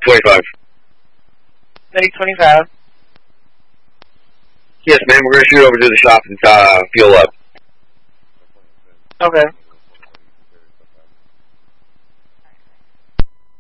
25. Medic 25. Yes, ma'am, we're going to shoot over to the shop and fuel up. Okay.